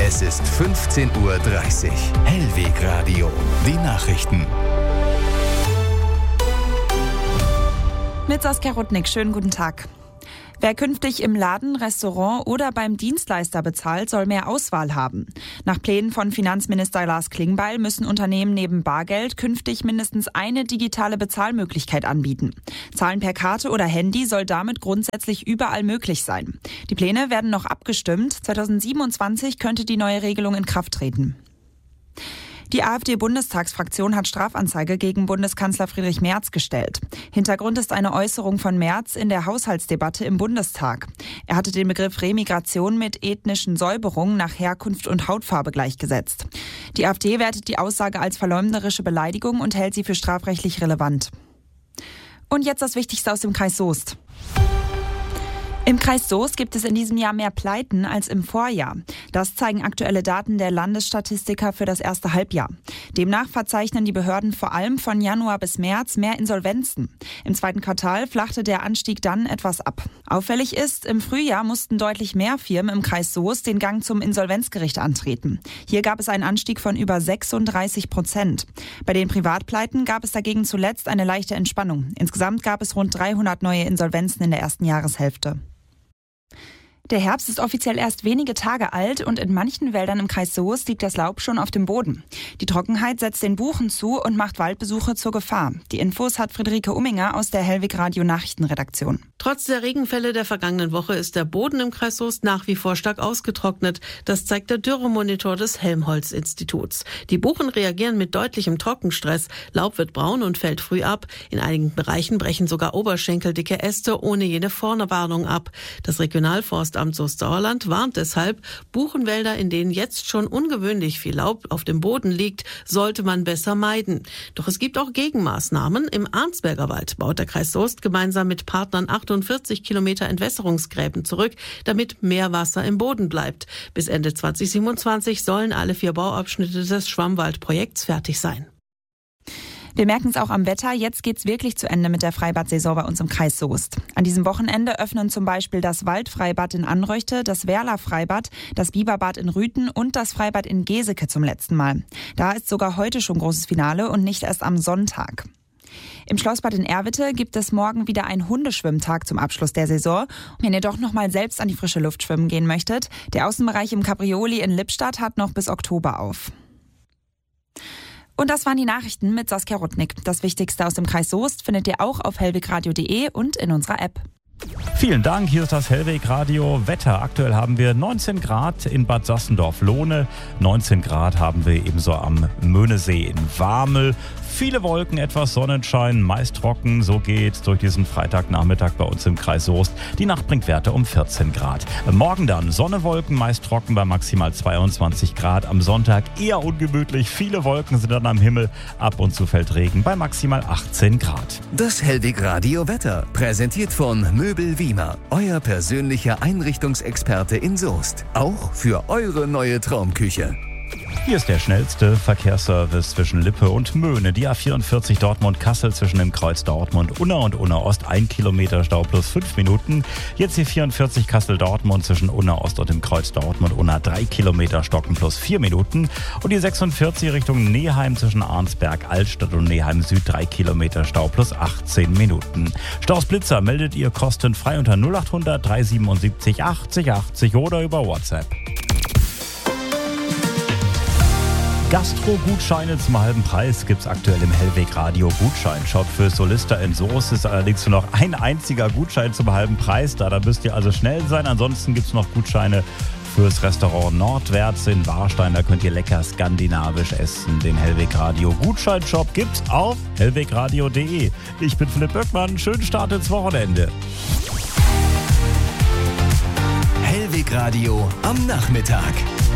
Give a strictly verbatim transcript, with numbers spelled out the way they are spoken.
Es ist fünfzehn Uhr dreißig. Hellweg Radio. Die Nachrichten. Mit Saskia Rudnick, schönen guten Tag. Wer künftig im Laden, Restaurant oder beim Dienstleister bezahlt, soll mehr Auswahl haben. Nach Plänen von Finanzminister Lars Klingbeil müssen Unternehmen neben Bargeld künftig mindestens eine digitale Bezahlmöglichkeit anbieten. Zahlen per Karte oder Handy soll damit grundsätzlich überall möglich sein. Die Pläne werden noch abgestimmt. zweitausendsiebenundzwanzig könnte die neue Regelung in Kraft treten. Die AfD-Bundestagsfraktion hat Strafanzeige gegen Bundeskanzler Friedrich Merz gestellt. Hintergrund ist eine Äußerung von Merz in der Haushaltsdebatte im Bundestag. Er hatte den Begriff Remigration mit ethnischen Säuberungen nach Herkunft und Hautfarbe gleichgesetzt. Die AfD wertet die Aussage als verleumderische Beleidigung und hält sie für strafrechtlich relevant. Und jetzt das Wichtigste aus dem Kreis Soest. Im Kreis Soest gibt es in diesem Jahr mehr Pleiten als im Vorjahr. Das zeigen aktuelle Daten der Landesstatistiker für das erste Halbjahr. Demnach verzeichnen die Behörden vor allem von Januar bis März mehr Insolvenzen. Im zweiten Quartal flachte der Anstieg dann etwas ab. Auffällig ist, im Frühjahr mussten deutlich mehr Firmen im Kreis Soest den Gang zum Insolvenzgericht antreten. Hier gab es einen Anstieg von über sechsunddreißig Prozent. Bei den Privatpleiten gab es dagegen zuletzt eine leichte Entspannung. Insgesamt gab es rund dreihundert neue Insolvenzen in der ersten Jahreshälfte. Der Herbst ist offiziell erst wenige Tage alt und in manchen Wäldern im Kreis Soest liegt das Laub schon auf dem Boden. Die Trockenheit setzt den Buchen zu und macht Waldbesuche zur Gefahr. Die Infos hat Friederike Umminger aus der Hellweg Radio Nachrichtenredaktion. Trotz der Regenfälle der vergangenen Woche ist der Boden im Kreis Soest nach wie vor stark ausgetrocknet. Das zeigt der Dürremonitor des Helmholtz-Instituts. Die Buchen reagieren mit deutlichem Trockenstress. Laub wird braun und fällt früh ab. In einigen Bereichen brechen sogar oberschenkeldicke Äste ohne jede Vorwarnung ab. Das Regionalforst Amt Soest-Sauerland warnt deshalb, Buchenwälder, in denen jetzt schon ungewöhnlich viel Laub auf dem Boden liegt, sollte man besser meiden. Doch es gibt auch Gegenmaßnahmen. Im Arnsberger Wald baut der Kreis Soest gemeinsam mit Partnern achtundvierzig Kilometer Entwässerungsgräben zurück, damit mehr Wasser im Boden bleibt. Bis Ende zweitausendsiebenundzwanzig sollen alle vier Bauabschnitte des Schwammwaldprojekts fertig sein. Wir merken es auch am Wetter. Jetzt geht's wirklich zu Ende mit der Freibad-Saison bei uns im Kreis Soest. An diesem Wochenende öffnen zum Beispiel das Waldfreibad in Anröchte, das Werla-Freibad, das Biberbad in Rüthen und das Freibad in Geseke zum letzten Mal. Da ist sogar heute schon großes Finale und nicht erst am Sonntag. Im Schlossbad in Erwitte gibt es morgen wieder einen Hundeschwimmtag zum Abschluss der Saison. Wenn ihr doch noch mal selbst an die frische Luft schwimmen gehen möchtet, der Außenbereich im Caprioli in Lippstadt hat noch bis Oktober auf. Und das waren die Nachrichten mit Saskia Rudnick. Das Wichtigste aus dem Kreis Soest findet ihr auch auf hellwegradio punkt de und in unserer App. Vielen Dank, hier ist das Hellweg Radio Wetter. Aktuell haben wir neunzehn Grad in Bad Sassendorf-Lohne, neunzehn Grad haben wir ebenso am Möhnesee in Warmel. Viele Wolken, etwas Sonnenschein, meist trocken. So geht's durch diesen Freitagnachmittag bei uns im Kreis Soest. Die Nacht bringt Werte um vierzehn Grad. Morgen dann Sonne, Wolken, meist trocken bei maximal zweiundzwanzig Grad. Am Sonntag eher ungemütlich. Viele Wolken sind dann am Himmel. Ab und zu fällt Regen bei maximal achtzehn Grad. Das Hellweg Radio Wetter, präsentiert von Möbel Wiemer. Euer persönlicher Einrichtungsexperte in Soest. Auch für eure neue Traumküche. Hier ist der schnellste Verkehrsservice zwischen Lippe und Möhne. Die A vierundvierzig Dortmund-Kassel zwischen dem Kreuz Dortmund-Unna und Unna-Ost. Ein Kilometer Stau plus fünf Minuten. Jetzt die vierundvierzig Kassel-Dortmund zwischen Unna-Ost und dem Kreuz Dortmund-Unna. Drei Kilometer Stocken plus vier Minuten. Und die sechsundvierzig Richtung Neheim zwischen Arnsberg, Altstadt und Neheim Süd. Drei Kilometer Stau plus achtzehn Minuten. Staus Blitzer meldet ihr kostenfrei unter null acht hundert dreihundertsiebenundsiebzig achtzig achtzig oder über WhatsApp. Gastro-Gutscheine zum halben Preis gibt's aktuell im Hellweg Radio Gutscheinshop. Für Solista in Soest ist allerdings nur noch ein einziger Gutschein zum halben Preis da. Da müsst ihr also schnell sein. Ansonsten gibt's noch Gutscheine fürs Restaurant Nordwärts in Warstein. Da könnt ihr lecker skandinavisch essen. Den Hellweg Radio Gutscheinshop gibt's auf hellwegradio punkt de. Ich bin Philipp Böckmann. Schönen Start ins Wochenende. Hellweg Radio am Nachmittag.